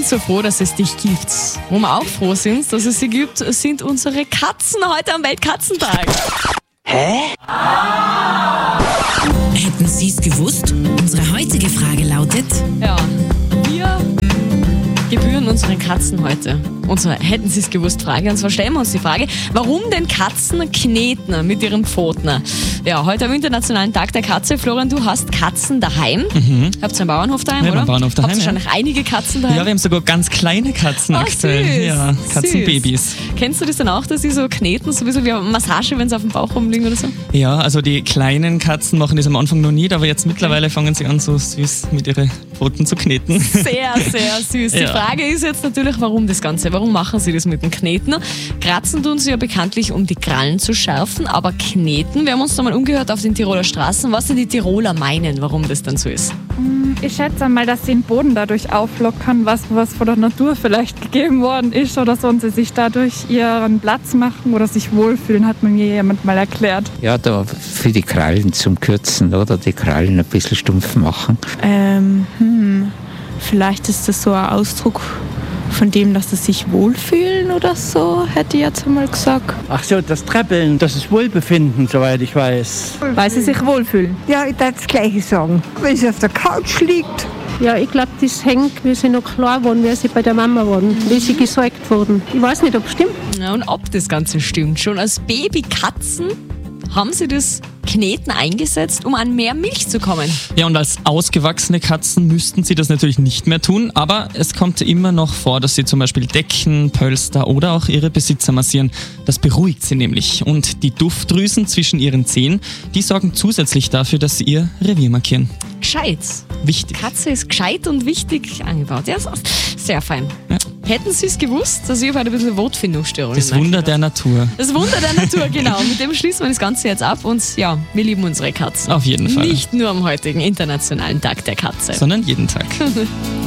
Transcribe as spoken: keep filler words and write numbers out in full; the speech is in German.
sind so froh, dass es dich gibt. Wo wir auch froh sind, dass es sie gibt, sind unsere Katzen heute am Weltkatzentag. Hä? Hätten Sie es gewusst? Unsere heutige Frage lautet: Ja, wir gebühren unseren Katzen heute. Unsere Hätten Sie es gewusst Frage. Und zwar stellen wir uns die Frage, warum denn Katzen kneten mit ihren Pfoten? Ja, heute am Internationalen Tag der Katze. Florian, du hast Katzen daheim. Mhm. Habt ihr einen Bauernhof daheim, Ja, oder? einen Bauernhof daheim, Habt ihr ja. wahrscheinlich einige Katzen daheim? Ja, wir haben sogar ganz kleine Katzen Oh, aktuell. süß, Ja, Katzenbabys. süß. Kennst du das dann auch, dass sie so kneten, so ein bisschen wie eine Massage, wenn sie auf dem Bauch rumliegen oder so? Ja, also die kleinen Katzen machen das am Anfang noch nie, aber jetzt mittlerweile fangen sie an, so süß mit ihren Pfoten zu kneten. Sehr, sehr süß. Die Ja. Frage ist jetzt natürlich, warum das Ganze? Warum machen sie das mit dem Kneten? Kratzen tun sie ja bekanntlich, um die Krallen zu schärfen, aber kneten, wir haben uns da mal umgehört auf den Tiroler Straßen, was denn die Tiroler meinen, warum das dann so ist. Ich schätze mal, dass sie den Boden dadurch auflockern, was, was von der Natur vielleicht gegeben worden ist oder so, und sie sich dadurch ihren Platz machen oder sich wohlfühlen, hat mir jemand mal erklärt. Ja, da für die Krallen zum Kürzen, oder? Die Krallen ein bisschen stumpf machen. Ähm, hm, vielleicht ist das so ein Ausdruck von dem, dass sie sich wohlfühlen oder so, hätte ich jetzt mal gesagt. Ach so, das Treppeln, das ist Wohlbefinden, soweit ich weiß. Weil sie sich wohlfühlen. Ja, ich darf das Gleiche sagen. Wenn sie auf der Couch liegt. Ja, ich glaube, das hängt, wie sie noch klar waren, wie sie bei der Mama waren, wie sie gesäugt wurden. Ich weiß nicht, ob es stimmt. Ja, und ob das Ganze stimmt. Schon als Babykatzen haben sie das Kneten eingesetzt, um an mehr Milch zu kommen. Ja, und als ausgewachsene Katzen müssten sie das natürlich nicht mehr tun, aber es kommt immer noch vor, dass sie zum Beispiel Decken, Pölster oder auch ihre Besitzer massieren. Das beruhigt sie nämlich. Und die Duftdrüsen zwischen ihren Zehen, die sorgen zusätzlich dafür, dass sie ihr Revier markieren. Gescheit. Wichtig. Katze ist gescheit und wichtig angebaut. Ja, sehr fein. Ja. Hätten Sie es gewusst, dass ich auf ein bisschen Wortfindungsstörung Das Wunder der Natur. Das Wunder der Natur, genau. Mit dem schließen wir das Ganze jetzt ab und ja, wir lieben unsere Katzen. Auf jeden Fall. Nicht nur am heutigen Internationalen Tag der Katze. Sondern jeden Tag.